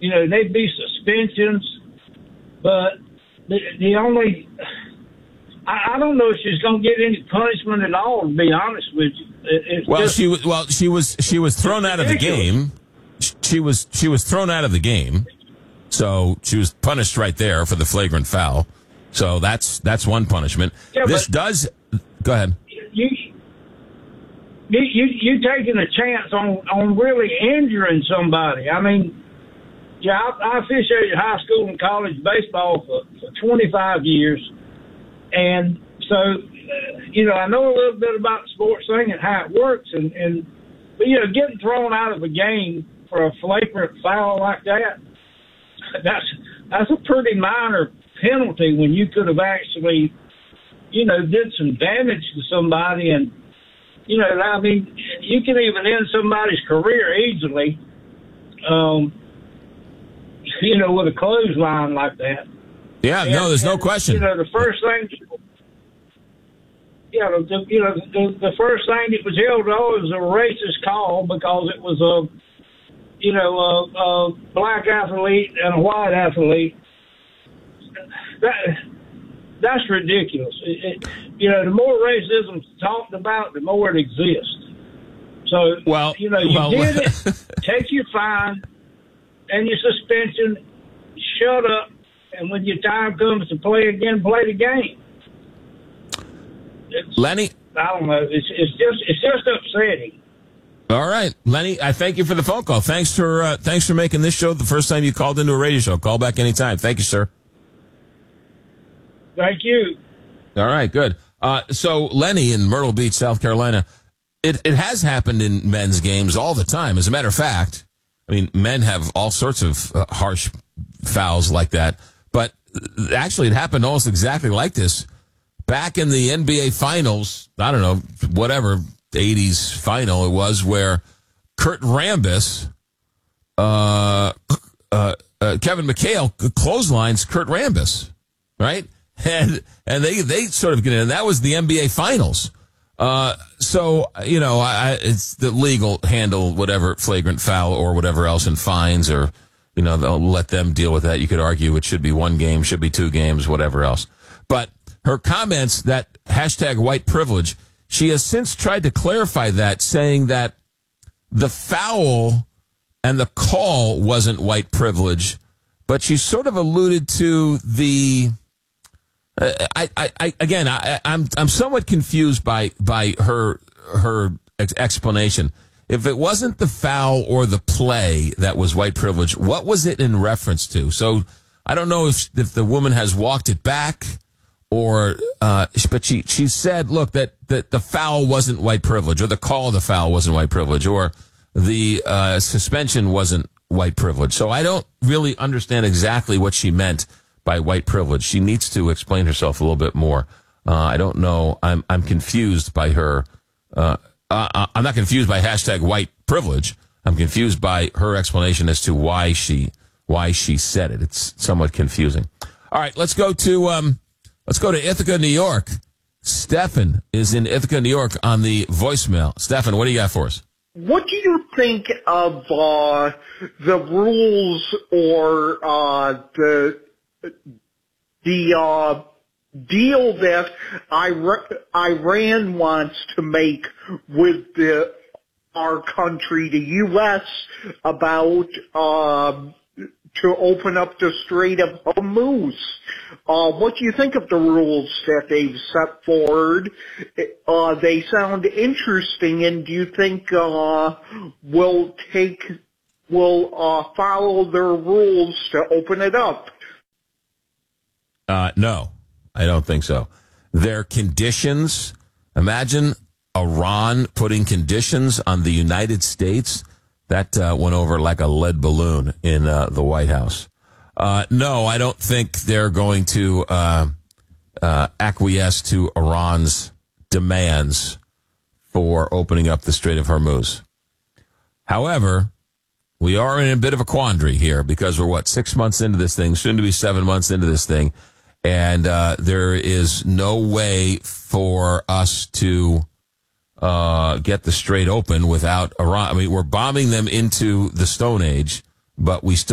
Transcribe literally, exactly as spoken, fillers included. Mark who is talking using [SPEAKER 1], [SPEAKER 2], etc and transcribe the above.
[SPEAKER 1] you know, they'd be suspensions, but the, the only, I, I don't know if she's going to get any punishment at all, to be honest with you. It, it's
[SPEAKER 2] well,
[SPEAKER 1] just,
[SPEAKER 2] she was, well, she was, she was thrown out of the game. She was, she was thrown out of the game. So she was punished right there for the flagrant foul. So that's, that's one punishment.
[SPEAKER 1] Yeah,
[SPEAKER 2] this does, go ahead.
[SPEAKER 1] You, you, you, you taking a chance on, on really injuring somebody. I mean, yeah, I, I officiated high school and college baseball for, for twenty-five years. And so, uh, you know, I know a little bit about the sports thing and how it works. And, and but, you know, getting thrown out of a game for a flagrant foul like that, that's that's a pretty minor penalty when you could have actually, you know, did some damage to somebody. And, you know, I mean, you can even end somebody's career easily, um, you know, with a clothesline like that.
[SPEAKER 2] Yeah,
[SPEAKER 1] and,
[SPEAKER 2] no, there's no
[SPEAKER 1] and,
[SPEAKER 2] question.
[SPEAKER 1] You know, the first thing, yeah, the, you know, the, the first thing that was held on was a racist call because it was a, you know, a, a black athlete and a white athlete. That, that's ridiculous. It, it, you know, the more racism's talked about, the more it exists. So,
[SPEAKER 2] well,
[SPEAKER 1] you know, you
[SPEAKER 2] well,
[SPEAKER 1] did it, take your fine and your suspension, shut up, and when your time comes to play again, play the game. It's,
[SPEAKER 2] Lenny?
[SPEAKER 1] I don't know. It's, it's just it's just upsetting.
[SPEAKER 2] All right, Lenny, I thank you for the phone call. Thanks for uh, thanks for making this show the first time you called into a radio show. Call back anytime. Thank you, sir.
[SPEAKER 1] Thank you.
[SPEAKER 2] All right, good. Uh, so, Lenny in Myrtle Beach, South Carolina, it, it has happened in men's games all the time. As a matter of fact, I mean, men have all sorts of uh, harsh fouls like that. But actually, it happened almost exactly like this. Back in the N B A Finals, I don't know, whatever, eighties final it was, where Kurt Rambis, uh, uh, uh, Kevin McHale clotheslines Kurt Rambis, right? And and they, they sort of get in. And that was the N B A Finals. Uh, so, you know, I, it's the legal handle, whatever, flagrant foul or whatever else, and fines, or, you know, they'll let them deal with that. You could argue it should be one game, should be two games, whatever else. But her comments, that hashtag white privilege, she has since tried to clarify that, saying that the foul and the call wasn't white privilege, but she sort of alluded to the, uh, I, I, I, again, I, I'm, I'm somewhat confused by, by her, her ex- explanation. If it wasn't the foul or the play that was white privilege, what was it in reference to? So I don't know if, if the woman has walked it back, or, uh, but she, she said, look, that, that the foul wasn't white privilege, or the call of the foul wasn't white privilege, or the, uh, suspension wasn't white privilege. So I don't really understand exactly what she meant by white privilege. She needs to explain herself a little bit more. Uh, I don't know. I'm, I'm confused by her, uh, Uh, I'm not confused by hashtag white privilege. I'm confused by her explanation as to why she why she said it. It's somewhat confusing. All right, let's go to um, let's go to Ithaca, New York. Stefan is in Ithaca, New York on the voicemail. Stefan, what do you got for us?
[SPEAKER 3] What do you think of uh, the rules or uh, the the uh, deal that Iran wants to make with the, our country, the U S, about uh, to open up the Strait of Hormuz? Uh, what do you think of the rules that they've set forward? Uh, they sound interesting, and do you think uh, we'll take will uh, follow their rules to open it up?
[SPEAKER 2] Uh, no. I don't think so. Their conditions, imagine Iran putting conditions on the United States. That uh, went over like a lead balloon in uh, the White House. Uh, no, I don't think they're going to uh, uh, acquiesce to Iran's demands for opening up the Strait of Hormuz. However, we are in a bit of a quandary here because we're, what, six months into this thing, soon to be seven months into this thing. And uh, there is no way for us to uh, get the strait open without Iran. I mean, we're bombing them into the Stone Age, but we still